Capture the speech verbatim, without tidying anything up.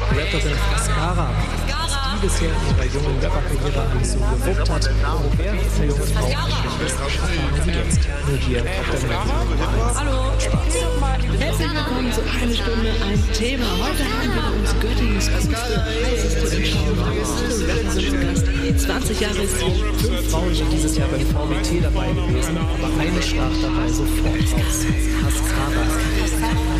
Rapperin Ascara, die bisher in ihrer jungen Rapperkarriere alles so gewuppt hat, und wer für junge Frauen eigentlich ist, erfahren Sie jetzt. Nur hier auf der Nummer eins. Hallo, herzlich willkommen zu Eine Stunde ein Thema. Heute haben wir uns Göttingens coolste, heißeste und schaubarste Gast. zwanzig Jahre ist sie. Fünf Frauen sind dieses Jahr beim V W T dabei gewesen, aber eine stach dabei sofort raus. Ascara.